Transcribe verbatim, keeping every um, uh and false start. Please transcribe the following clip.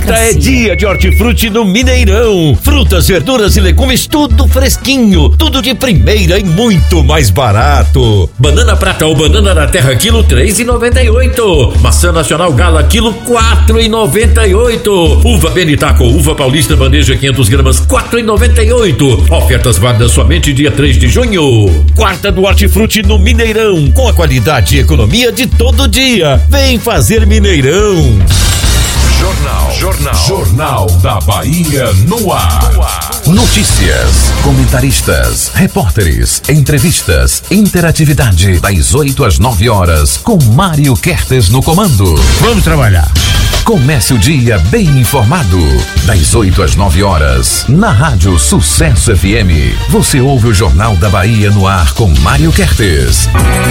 Quarta é dia de hortifruti no Mineirão. Frutas, verduras e legumes, tudo fresquinho, tudo de primeira e muito mais barato. Banana prata ou banana da terra, quilo três e noventa e oito. Maçã nacional Gala, quilo quatro e noventa e oito. Uva Benitaco, uva paulista bandeja quinhentas gramas, quatro e noventa e oito. Ofertas válidas somente dia três de junho. Quarta do hortifruti no Mineirão, com a qualidade e economia de todo dia. Vem fazer Mineirão. Jornal, Jornal, Jornal da Bahia no ar. no ar. Notícias, comentaristas, repórteres, entrevistas, interatividade, das oito às nove horas, com Mário Kertes no comando. Vamos trabalhar. Comece o dia bem informado. Das oito às nove horas, na Rádio Sucesso F M. Você ouve o Jornal da Bahia no ar com Mário Kertes.